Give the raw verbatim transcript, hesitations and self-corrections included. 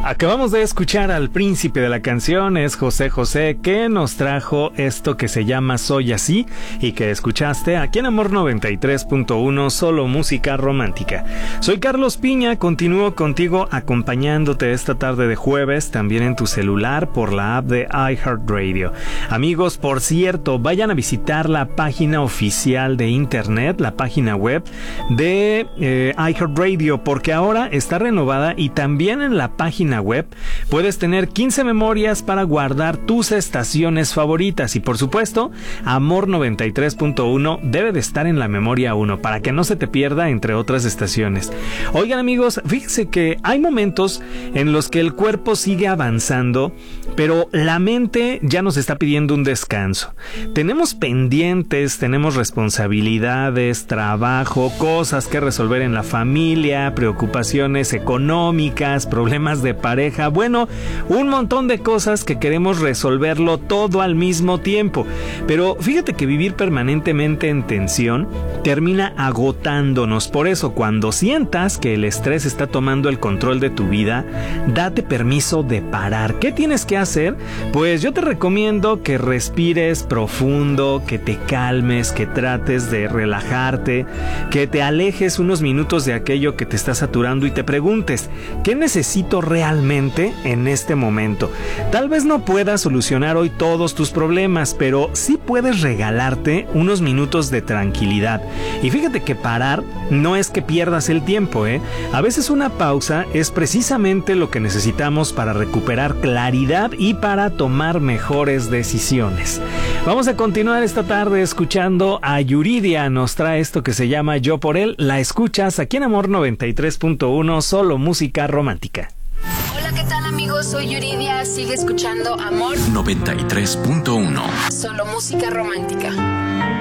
Acabamos de escuchar al príncipe de la canción, es José José, que nos trajo esto que se llama Soy Así y que escuchaste aquí en Amor noventa y tres punto uno, solo música romántica. Soy Carlos Piña, continúo contigo acompañándote esta tarde de jueves, también en tu celular por la app de iHeartRadio. Amigos, por cierto, vayan a visitar la página oficial de internet, la página web de eh, iHeartRadio, porque ahora está renovada y también en la página web puedes tener quince memorias para guardar tus estaciones favoritas y por supuesto Amor noventa y tres punto uno debe de estar en la memoria uno para que no se te pierda entre otras estaciones. Oigan amigos, fíjense que hay momentos en los que el cuerpo sigue avanzando, pero la mente ya nos está pidiendo un descanso. Tenemos pendientes, tenemos responsabilidades, trabajo, cosas que resolver en la familia, preocupaciones económicas, problemas de pareja, bueno, un montón de cosas que queremos resolverlo todo al mismo tiempo. Pero fíjate que vivir permanentemente en tensión termina agotándonos. Por eso, cuando sientas que el estrés está tomando el control de tu vida, date permiso de parar. ¿Qué tienes que hacer? Pues yo te recomiendo que respires profundo, que te calmes, que trates de relajarte, que te alejes unos minutos de aquello que te está saturando y te preguntes, ¿qué necesito realmente en este momento? Tal vez no puedas solucionar hoy todos tus problemas, pero sí puedes regalarte unos minutos de tranquilidad. Y fíjate que parar no es que pierdas el tiempo, ¿eh? A veces una pausa es precisamente lo que necesitamos para recuperar claridad y para tomar mejores decisiones. Vamos a continuar esta tarde escuchando a Yuridia, nos trae esto que se llama Yo por él. La escuchas aquí en Amor noventa y tres punto uno, solo música romántica. Hola, ¿qué tal amigos? Soy Yuridia, sigue escuchando Amor noventa y tres punto uno. Solo música romántica.